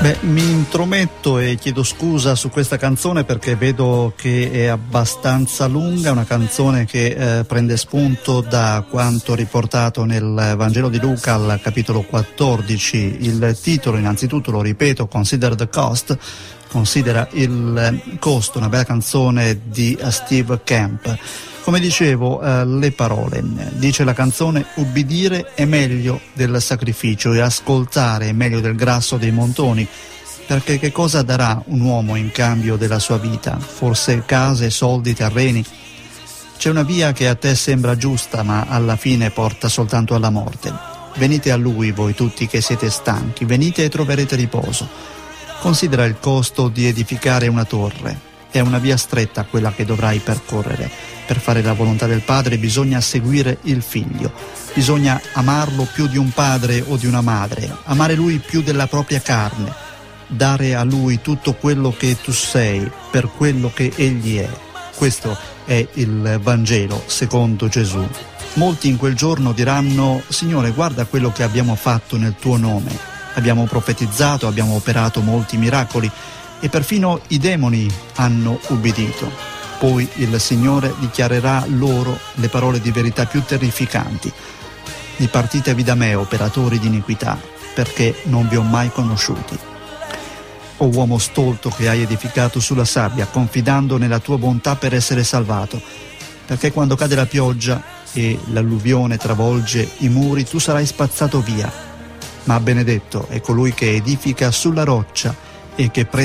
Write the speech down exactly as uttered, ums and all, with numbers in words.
Beh, mi intrometto e chiedo scusa su questa canzone perché vedo che è abbastanza lunga, una canzone che eh, prende spunto da quanto riportato nel Vangelo di Luca al capitolo quattordici. Il titolo, innanzitutto lo ripeto, Consider the Cost, considera il costo, una bella canzone di Steve Camp. Come dicevo, eh, le parole, dice la canzone: ubbidire è meglio del sacrificio e ascoltare è meglio del grasso dei montoni, perché che cosa darà un uomo in cambio della sua vita? Forse case, soldi, terreni? C'è una via che a te sembra giusta, ma alla fine porta soltanto alla morte. Venite a Lui, voi tutti che siete stanchi, venite e troverete riposo. Considera il costo di edificare una torre. È una via stretta quella che dovrai percorrere. Per fare la volontà del Padre bisogna seguire il Figlio. Bisogna amarlo più di un padre o di una madre, amare Lui più della propria carne, dare a Lui tutto quello che tu sei per quello che Egli è. Questo è il Vangelo secondo Gesù. Molti in quel giorno diranno: Signore, guarda quello che abbiamo fatto nel tuo nome. Abbiamo profetizzato, abbiamo operato molti miracoli e perfino i demoni hanno ubbidito. Poi il Signore dichiarerà loro le parole di verità più terrificanti: dipartitevi da me, operatori di iniquità, perché non vi ho mai conosciuti. O uomo stolto che hai edificato sulla sabbia, confidando nella tua bontà per essere salvato, perché quando cade la pioggia e l'alluvione travolge i muri, tu sarai spazzato via. Ma benedetto è colui che edifica sulla roccia e che prende